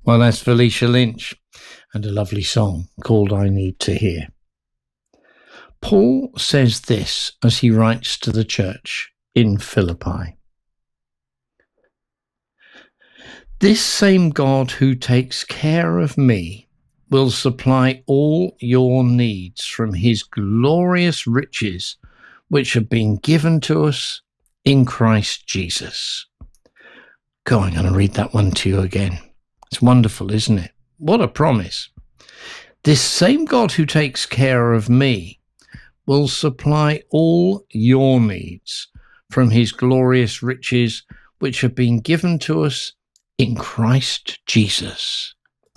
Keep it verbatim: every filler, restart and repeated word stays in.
Well, that's Felicia Lynch and a lovely song called I Need to Hear. Paul says this as he writes to the church in Philippi. This same God who takes care of me will supply all your needs from his glorious riches, which have been given to us in Christ Jesus. Go, I'm going to read that one to you again. It's wonderful, isn't it? What a promise. This same God who takes care of me will supply all your needs from his glorious riches, which have been given to us in Christ Jesus.